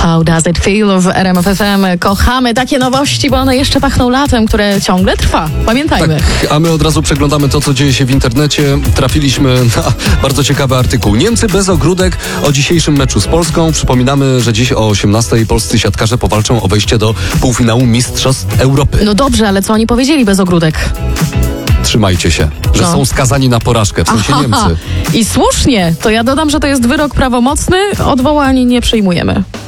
How Does It Feel w RMF FM. Kochamy takie nowości, bo one jeszcze pachną latem, które ciągle trwa. Pamiętajmy. Tak, a my od razu przeglądamy to, co dzieje się w internecie. Trafiliśmy na bardzo ciekawy artykuł. Niemcy bez ogródek o dzisiejszym meczu z Polską. Przypominamy, że dziś o 18:00 polscy siatkarze powalczą o wejście do półfinału Mistrzostw Europy. No dobrze, ale co oni powiedzieli bez ogródek? Trzymajcie się, że są skazani na porażkę, w sensie Niemcy. I słusznie. To ja dodam, że to jest wyrok prawomocny. Odwołań nie przyjmujemy.